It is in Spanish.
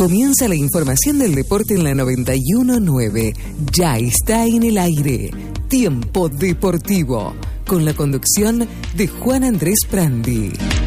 Comienza la información del deporte en la 91.9. Ya está en el aire. Tiempo Deportivo. Con la conducción de Juan Andrés Prandi.